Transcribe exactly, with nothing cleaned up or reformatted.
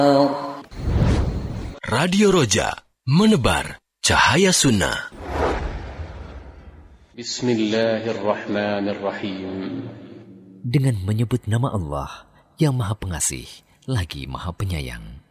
Radio Roja, menebar cahaya sunnah. Bismillahirrahmanirrahim. Dengan menyebut nama Allah yang Maha Pengasih lagi Maha Penyayang.